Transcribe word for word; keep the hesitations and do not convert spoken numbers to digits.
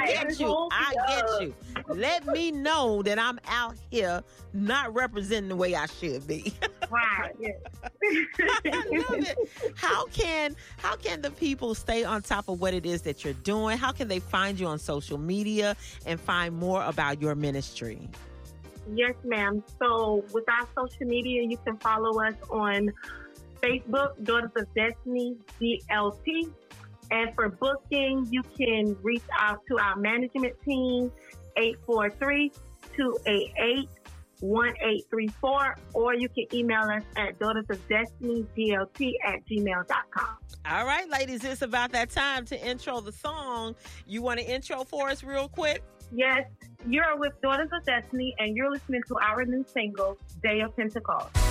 get you. I get you. Let me know that I'm out here not representing the way I should be. Right. Yeah. I love it. How can how can the people stay on top of what it is that you're doing? How can they find you on social media and find more about your ministry? Yes, ma'am. So with our social media, you can follow us on Facebook, Daughters of Destiny, D L T. And for booking, you can reach out to our management team, eight four three, two eight eight, one eight three four, or you can email us at daughters of destiny d l t at gmail dot com. All right, ladies, it's about that time to intro the song. You want to intro for us real quick? Yes, you're with Daughters of Destiny, and you're listening to our new single, Day of Pentecost.